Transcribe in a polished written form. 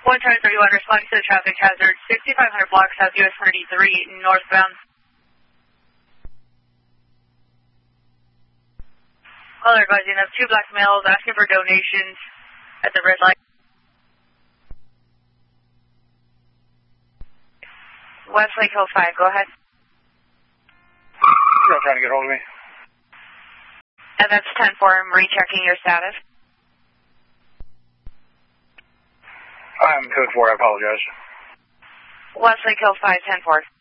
1 Charlie 31, responding to the traffic hazard, 6500 block south US 33 northbound. Caller advising of 2 black males asking for donations at the red light. Westlake Hill 5, go ahead. You're trying to get hold of me. And that's 10-4, I'm rechecking your status. I'm code 4, I apologize. Westlake Hill 5, 10-4.